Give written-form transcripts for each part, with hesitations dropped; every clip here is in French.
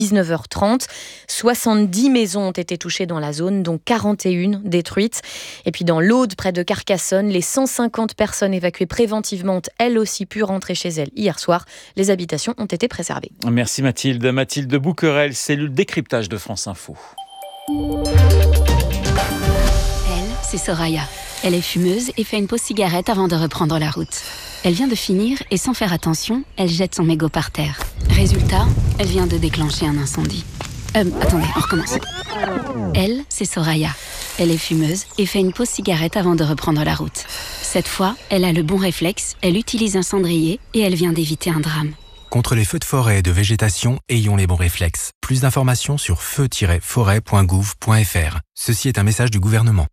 19h30. 70 maisons ont été touchées dans la zone, dont 41 détruites. Et puis dans l'Aude, près de Carcassonne, les 150 personnes évacuées préventivement ont elles aussi pu rentrer chez elles hier soir. Les habitations ont été préservées. Merci Mathilde. Mathilde Bouquerel, cellule décryptage de France Info. Elle, c'est Soraya. Elle est fumeuse et fait une pause cigarette avant de reprendre la route. Elle vient de finir et sans faire attention, elle jette son mégot par terre. Résultat, elle vient de déclencher un incendie. Attendez, on recommence. Elle, c'est Soraya. Elle est fumeuse et fait une pause cigarette avant de reprendre la route. Cette fois, elle a le bon réflexe, elle utilise un cendrier et elle vient d'éviter un drame. Contre les feux de forêt et de végétation, ayons les bons réflexes. Plus d'informations sur feu-forêt.gouv.fr. Ceci est un message du gouvernement.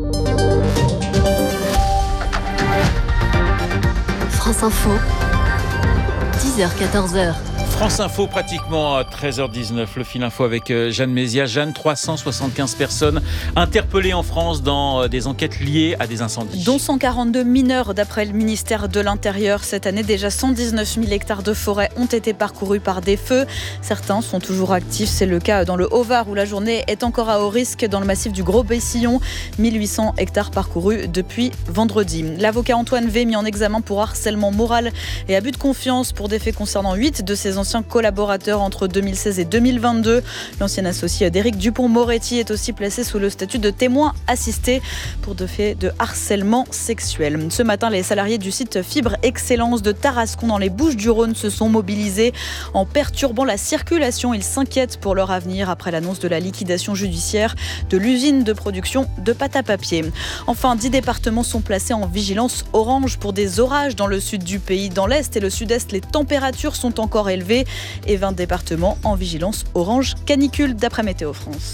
France Info, 10h-14h. France Info, pratiquement à 13h19, le fil info avec Jeanne Mézia. Jeanne, 375 personnes interpellées en France dans des enquêtes liées à des incendies. Dont 142 mineurs d'après le ministère de l'Intérieur. Cette année, déjà 119 000 hectares de forêt ont été parcourus par des feux. Certains sont toujours actifs. C'est le cas dans le Haut-Var où la journée est encore à haut risque dans le massif du Gros-Bessillon. 1800 hectares parcourus depuis vendredi. L'avocat Antoine V mis en examen pour harcèlement moral et abus de confiance pour des faits concernant 8 de ses anciens collaborateurs entre 2016 et 2022. L'ancien associé d'Éric Dupond-Moretti est aussi placé sous le statut de témoin assisté pour des faits de harcèlement sexuel. Ce matin, les salariés du site Fibre Excellence de Tarascon dans les Bouches-du-Rhône se sont mobilisés en perturbant la circulation. Ils s'inquiètent pour leur avenir après l'annonce de la liquidation judiciaire de l'usine de production de pâte à papier. Enfin, 10 départements sont placés en vigilance orange pour des orages dans le sud du pays. Dans l'est et le sud-est, les températures sont encore élevées et 20 départements en vigilance orange canicule d'après Météo France.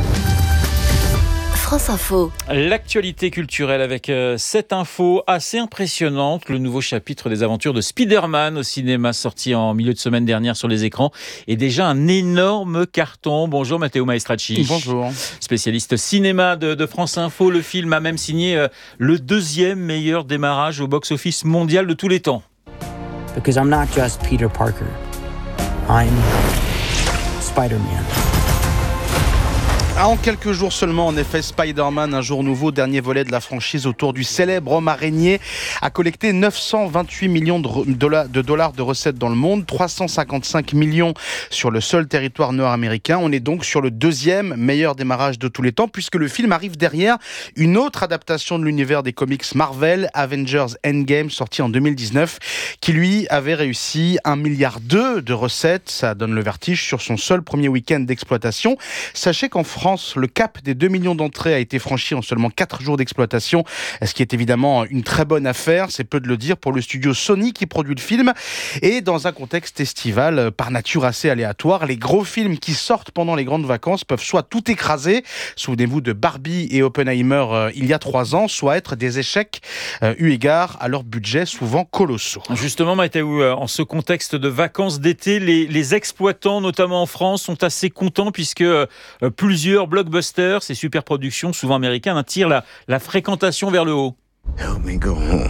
France Info. L'actualité culturelle avec cette info assez impressionnante. Le nouveau chapitre des aventures de Spider-Man au cinéma, sorti en milieu de semaine dernière sur les écrans, est déjà un énorme carton. Bonjour Matteo Maestracci. Bonjour. Spécialiste cinéma de France Info. Le film a même signé le 2e meilleur démarrage au box-office mondial de tous les temps. Because I'm not just Peter Parker. I'm Spider-Man. En quelques jours seulement, en effet, Spider-Man, un jour nouveau, dernier volet de la franchise autour du célèbre homme araignée, a collecté 928 millions de dollars de recettes dans le monde, 355 millions sur le seul territoire nord-américain. On est donc sur le 2e meilleur démarrage de tous les temps, puisque le film arrive derrière une autre adaptation de l'univers des comics Marvel, Avengers Endgame, sorti en 2019, qui lui avait réussi 1,2 milliard de recettes. Ça donne le vertige sur son seul premier week-end d'exploitation. Sachez qu'en France, le cap des 2 millions d'entrées a été franchi en seulement 4 jours d'exploitation, ce qui est évidemment une très bonne affaire, c'est peu de le dire, pour le studio Sony qui produit le film. Et dans un contexte estival par nature assez aléatoire, les gros films qui sortent pendant les grandes vacances peuvent soit tout écraser, souvenez-vous de Barbie et Oppenheimer il y a 3 ans, soit être des échecs eu égard à leur budget souvent colossaux. Justement, Matteo, en ce contexte de vacances d'été, les exploitants, notamment en France, sont assez contents puisque plusieurs blockbusters, ces superproductions souvent américaines, tirent la fréquentation vers le haut. Help me go home.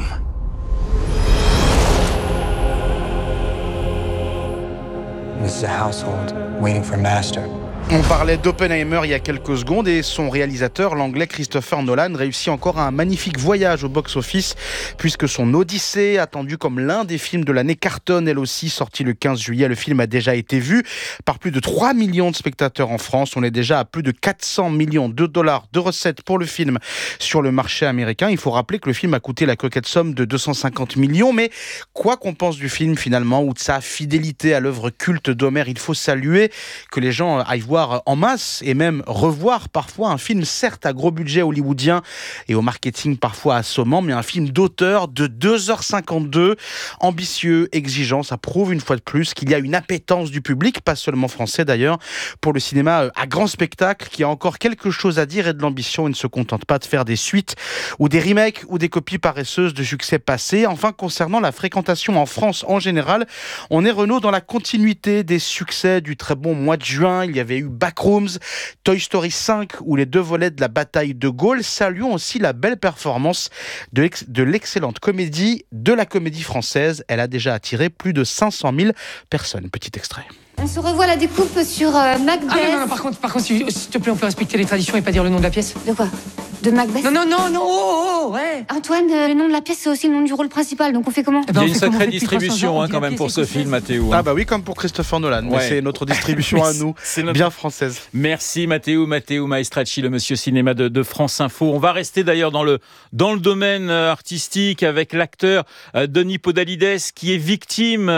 This is a household waiting for master. On parlait d'Oppenheimer il y a quelques secondes et son réalisateur, l'anglais Christopher Nolan, réussit encore un magnifique voyage au box-office puisque son Odyssée, attendu comme l'un des films de l'année, cartonne elle aussi. Sorti le 15 juillet, le film a déjà été vu par plus de 3 millions de spectateurs en France. On est déjà à plus de 400 millions de dollars de recettes pour le film sur le marché américain. Il faut rappeler que le film a coûté la coquette somme de 250 millions, mais quoi qu'on pense du film finalement ou de sa fidélité à l'œuvre culte d'Homer, il faut saluer que les gens aillent voir en masse et même revoir parfois un film certes à gros budget hollywoodien et au marketing parfois assommant, mais un film d'auteur de 2h52, ambitieux, exigeant. Ça prouve une fois de plus qu'il y a une appétence du public, pas seulement français d'ailleurs, pour le cinéma à grand spectacle qui a encore quelque chose à dire et de l'ambition et ne se contente pas de faire des suites ou des remakes ou des copies paresseuses de succès passés. Enfin, concernant la fréquentation en France en général, on est Renaud dans la continuité des succès du très bon mois de juin. Il y avait eu Backrooms, Toy Story 5 ou les 2 volets de la bataille de Gaulle. Saluons aussi la belle performance de l'excellente comédie de la Comédie Française. Elle a déjà attiré plus de 500 000 personnes. Petit extrait. On se revoit la découpe sur Macbeth. Ah non, par contre, s'il te plaît, on peut respecter les traditions et pas dire le nom de la pièce. De quoi ? De Macbeth ? Non, ouais. Antoine, le nom de la pièce, c'est aussi le nom du rôle principal, donc on fait comment ? Il y a une sacrée distribution quand même pour ce film, Mathéo. Ah bah oui, comme pour Christopher Nolan, mais c'est notre distribution à nous, bien française. Merci Mathéo Maestracci, le monsieur cinéma de France Info. On va rester d'ailleurs dans le domaine artistique avec l'acteur Denis Podalides qui est victime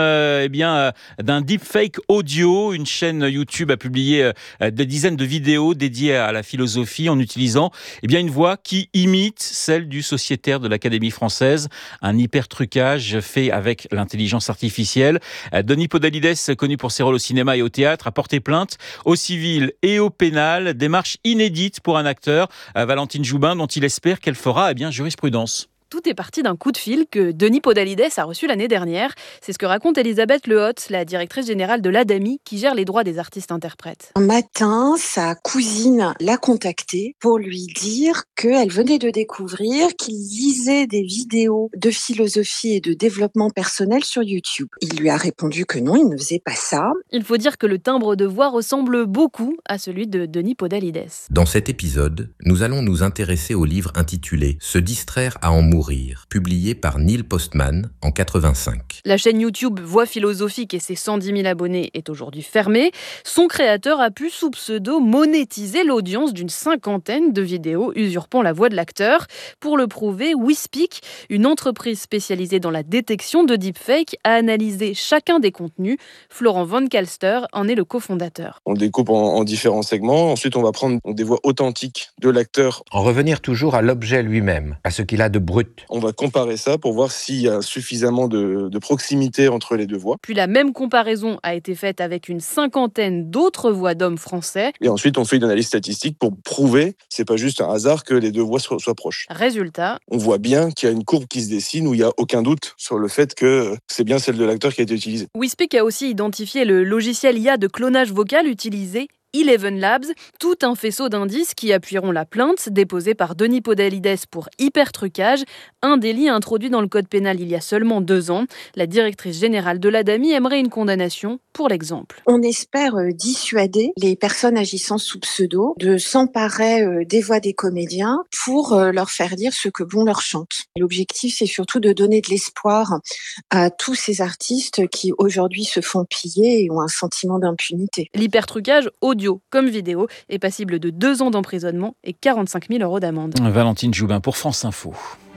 d'un deepfake audio. Une chaîne YouTube a publié des dizaines de vidéos dédiées à la philosophie en utilisant une voix qui imite celle du sociétaire de l'Académie française. Un hyper-trucage fait avec l'intelligence artificielle. Denis Podalides, connu pour ses rôles au cinéma et au théâtre, a porté plainte au civil et au pénal. Démarche inédite pour un acteur, Valentine Joubin, dont il espère qu'elle fera jurisprudence. Tout est parti d'un coup de fil que Denis Podalides a reçu l'année dernière. C'est ce que raconte Elisabeth Lehotte, la directrice générale de l'ADAMI, qui gère les droits des artistes-interprètes. Un matin, sa cousine l'a contacté pour lui dire qu'elle venait de découvrir qu'il lisait des vidéos de philosophie et de développement personnel sur YouTube. Il lui a répondu que non, il ne faisait pas ça. Il faut dire que le timbre de voix ressemble beaucoup à celui de Denis Podalides. Dans cet épisode, nous allons nous intéresser au livre intitulé « Se distraire à en mourir », publié par Neil Postman en 85. La chaîne YouTube Voix philosophique et ses 110 000 abonnés est aujourd'hui fermée. Son créateur a pu, sous pseudo, monétiser l'audience d'une 50aine de vidéos usurpant la voix de l'acteur. Pour le prouver, WeSpeak, une entreprise spécialisée dans la détection de deepfake, a analysé chacun des contenus. Florent Van Kalster en est le cofondateur. On le découpe en différents segments. Ensuite, on va prendre des voix authentiques de l'acteur. En revenir toujours à l'objet lui-même, à ce qu'il a de brut. On va comparer ça pour voir s'il y a suffisamment de proximité entre les deux voix. Puis la même comparaison a été faite avec une 50aine d'autres voix d'hommes français. Et ensuite, on fait une analyse statistique pour prouver, c'est pas juste un hasard que les deux voix soient proches. Résultat, on voit bien qu'il y a une courbe qui se dessine où il n'y a aucun doute sur le fait que c'est bien celle de l'acteur qui a été utilisée. WeSpeak a aussi identifié le logiciel IA de clonage vocal utilisé, Eleven Labs, tout un faisceau d'indices qui appuieront la plainte déposée par Denis Podalides pour hypertrucage, un délit introduit dans le code pénal il y a seulement 2 ans. La directrice générale de l'ADAMI aimerait une condamnation pour l'exemple. On espère dissuader les personnes agissant sous pseudo de s'emparer des voix des comédiens pour leur faire dire ce que bon leur chante. L'objectif, c'est surtout de donner de l'espoir à tous ces artistes qui aujourd'hui se font piller et ont un sentiment d'impunité. L'hypertrucage audio comme vidéo est passible de 2 ans d'emprisonnement et 45 000 € d'amende. Valentine Joubin pour France Info.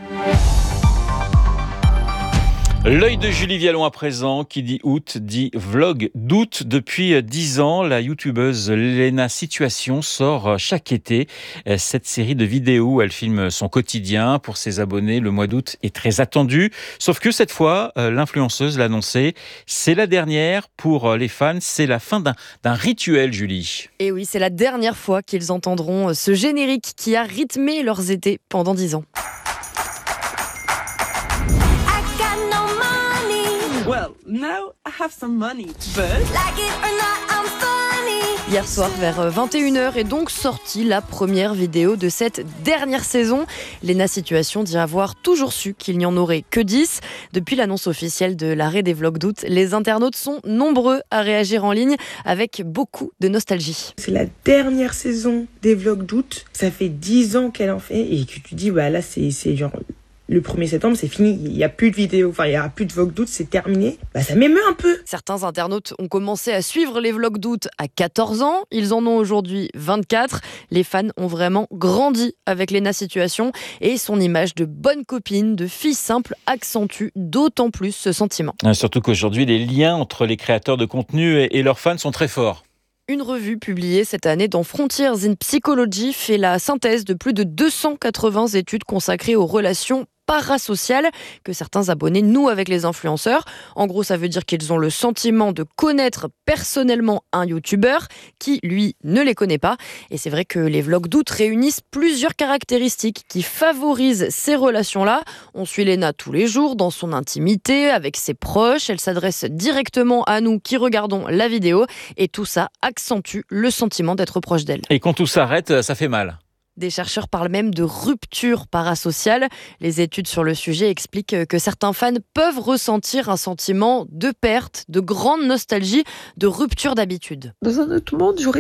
L'œil de Julie Vialon à présent, qui dit août, dit vlog d'août. Depuis 10 ans, la youtubeuse Léna Situation sort chaque été cette série de vidéos où elle filme son quotidien. Pour ses abonnés, le mois d'août est très attendu. Sauf que cette fois, l'influenceuse l'a annoncé, c'est la dernière pour les fans, c'est la fin d'un rituel, Julie. Et oui, c'est la dernière fois qu'ils entendront ce générique qui a rythmé leurs étés pendant 10 ans. Well, now I have some money, but... Like it or not, I'm funny. Hier soir, vers 21h, est donc sortie la première vidéo de cette dernière saison. Léna Situation dit avoir toujours su qu'il n'y en aurait que 10. Depuis l'annonce officielle de l'arrêt des vlogs d'août, les internautes sont nombreux à réagir en ligne avec beaucoup de nostalgie. C'est la dernière saison des vlogs d'août. Ça fait 10 ans qu'elle en fait et que tu dis, bah là, c'est genre... Le 1er septembre, c'est fini, il n'y a plus de vidéos, enfin il n'y aura plus de vlogs d'août, c'est terminé. Bah ça m'émeut un peu. Certains internautes ont commencé à suivre les vlogs d'août à 14 ans, ils en ont aujourd'hui 24. Les fans ont vraiment grandi avec Léna Situation et son image de bonne copine, de fille simple accentue d'autant plus ce sentiment. Surtout qu'aujourd'hui, les liens entre les créateurs de contenu et leurs fans sont très forts. Une revue publiée cette année dans Frontiers in Psychology fait la synthèse de plus de 280 études consacrées aux relations parasociales que certains abonnés nouent avec les influenceurs. En gros, ça veut dire qu'ils ont le sentiment de connaître personnellement un youtubeur qui, lui, ne les connaît pas. Et c'est vrai que les vlogs d'août réunissent plusieurs caractéristiques qui favorisent ces relations-là. On suit Léna tous les jours dans son intimité, avec ses proches. Elle s'adresse directement à nous qui regardons la vidéo. Et tout ça accentue le sentiment d'être proche d'elle. Et quand tout s'arrête, ça fait mal. Des chercheurs parlent même de rupture parasociale. Les études sur le sujet expliquent que certains fans peuvent ressentir un sentiment de perte, de grande nostalgie, de rupture d'habitude. Dans un autre monde, j'aurais